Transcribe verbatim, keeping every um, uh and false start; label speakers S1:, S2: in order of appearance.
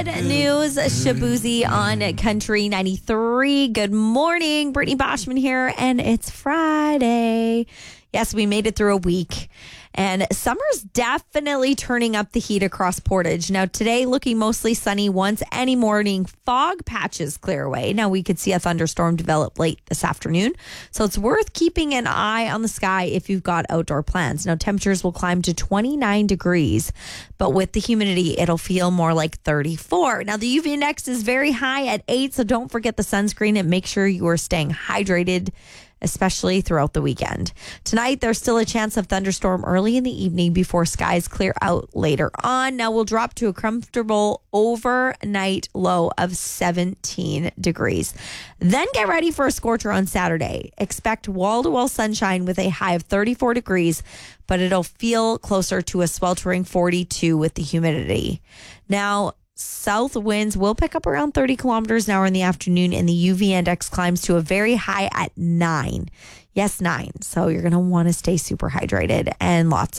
S1: News, Shabuzi on Country ninety-three. Good morning, Brittany Boschman here, and it's Friday. Yes, we made it through a week, and summer's definitely turning up the heat across Portage. Now, today looking mostly sunny once any morning fog patches clear away. Now, we could see a thunderstorm develop late this afternoon, so it's worth keeping an eye on the sky if you've got outdoor plans. Now, temperatures will climb to twenty-nine degrees, but with the humidity, it'll feel more like thirty-four. Now, the U V index is very high at eight, so don't forget the sunscreen and make sure you are staying hydrated, especially throughout the weekend. Tonight, there's still a chance of thunderstorm early in the evening before skies clear out later on. Now we'll drop to a comfortable overnight low of seventeen degrees. Then get ready for a scorcher on Saturday. Expect wall-to-wall sunshine with a high of thirty-four degrees, but it'll feel closer to a sweltering forty-two with the humidity. Now, south winds will pick up around thirty kilometers an hour in the afternoon, and the U V index climbs to a very high at nine. Yes, nine. So you're going to want to stay super hydrated and lots